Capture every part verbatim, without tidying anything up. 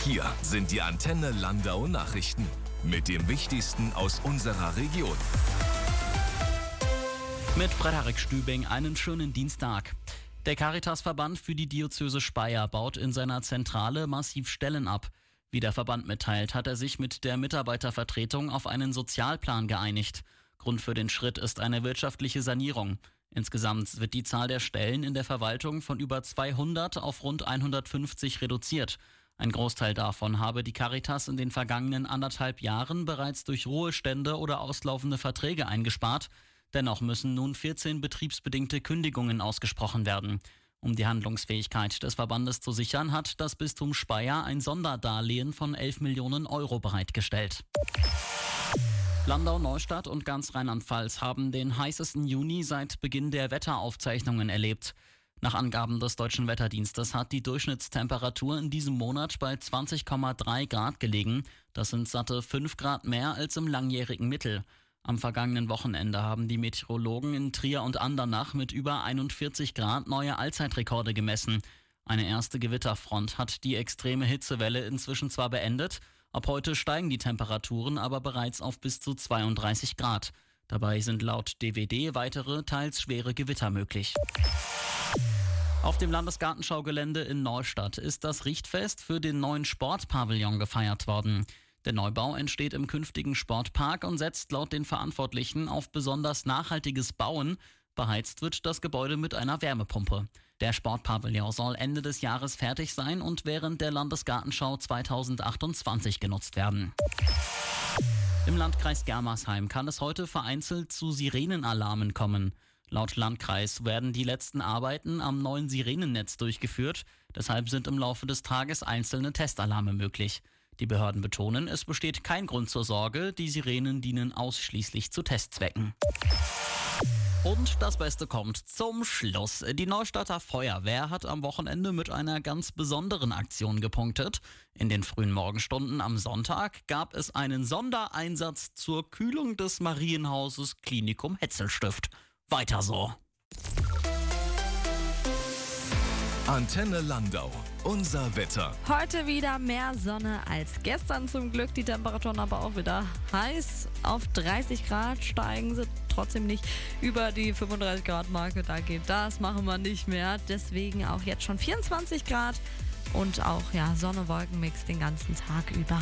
Hier sind die Antenne Landau Nachrichten mit dem Wichtigsten aus unserer Region. Mit Frederik Stübing einen schönen Dienstag. Der Caritasverband für die Diözese Speyer baut in seiner Zentrale massiv Stellen ab. Wie der Verband mitteilt, hat er sich mit der Mitarbeitervertretung auf einen Sozialplan geeinigt. Grund für den Schritt ist eine wirtschaftliche Sanierung. Insgesamt wird die Zahl der Stellen in der Verwaltung von über zweihundert auf rund hundertfünfzig reduziert. Ein Großteil davon habe die Caritas in den vergangenen anderthalb Jahren bereits durch Ruhestände oder auslaufende Verträge eingespart. Dennoch müssen nun vierzehn betriebsbedingte Kündigungen ausgesprochen werden. Um die Handlungsfähigkeit des Verbandes zu sichern, hat das Bistum Speyer ein Sonderdarlehen von elf Millionen Euro bereitgestellt. Landau, Neustadt und ganz Rheinland-Pfalz haben den heißesten Juni seit Beginn der Wetteraufzeichnungen erlebt. Nach Angaben des Deutschen Wetterdienstes hat die Durchschnittstemperatur in diesem Monat bei zwanzig Komma drei Grad gelegen. Das sind satte fünf Grad mehr als im langjährigen Mittel. Am vergangenen Wochenende haben die Meteorologen in Trier und Andernach mit über einundvierzig Grad neue Allzeitrekorde gemessen. Eine erste Gewitterfront hat die extreme Hitzewelle inzwischen zwar beendet, ab heute steigen die Temperaturen aber bereits auf bis zu zweiunddreißig Grad. Dabei sind laut D W D weitere, teils schwere Gewitter möglich. Auf dem Landesgartenschaugelände in Neustadt ist das Richtfest für den neuen Sportpavillon gefeiert worden. Der Neubau entsteht im künftigen Sportpark und setzt laut den Verantwortlichen auf besonders nachhaltiges Bauen. Beheizt wird das Gebäude mit einer Wärmepumpe. Der Sportpavillon soll Ende des Jahres fertig sein und während der Landesgartenschau zweitausendachtundzwanzig genutzt werden. Im Landkreis Germersheim kann es heute vereinzelt zu Sirenenalarmen kommen. Laut Landkreis werden die letzten Arbeiten am neuen Sirenennetz durchgeführt. Deshalb sind im Laufe des Tages einzelne Testalarme möglich. Die Behörden betonen, es besteht kein Grund zur Sorge, die Sirenen dienen ausschließlich zu Testzwecken. Und das Beste kommt zum Schluss. Die Neustadter Feuerwehr hat am Wochenende mit einer ganz besonderen Aktion gepunktet. In den frühen Morgenstunden am Sonntag gab es einen Sondereinsatz zur Kühlung des Marienhauses Klinikum Hetzelstift. Weiter so. Antenne Landau, unser Wetter. Heute wieder mehr Sonne als gestern zum Glück. Die Temperaturen aber auch wieder heiß. Auf dreißig Grad steigen sie trotzdem nicht über die fünfunddreißig Grad Marke. Da geht das, machen wir nicht mehr. Deswegen auch jetzt schon vierundzwanzig Grad und auch ja Sonne-Wolken-Mix den ganzen Tag über.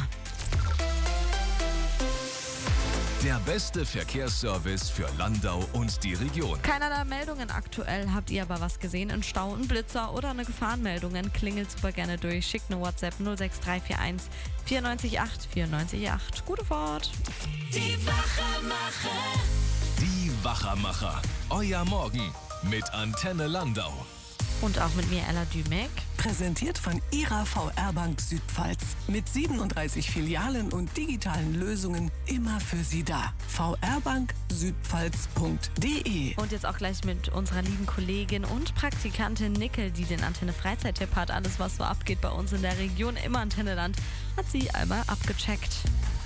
Der beste Verkehrsservice für Landau und die Region. Keinerlei Meldungen aktuell. Habt ihr aber was gesehen? Ein Stau, ein Blitzer oder eine Gefahrenmeldung? Klingelt super gerne durch. Schickt eine WhatsApp null sechs drei vier eins vier neun acht vier neun acht. Gute Fahrt. Die Wachermacher. Die Wachermacher. Euer Morgen mit Antenne Landau. Und auch mit mir, Ella Dümeck. Präsentiert von Ihrer V R Bank Südpfalz. Mit siebenunddreißig Filialen und digitalen Lösungen immer für Sie da. v r bank südpfalz punkt d e. Und jetzt auch gleich mit unserer lieben Kollegin und Praktikantin Nickel, die den Antenne Freizeit-Tipp hat. Alles, was so abgeht bei uns in der Region im Antenneland, hat sie einmal abgecheckt.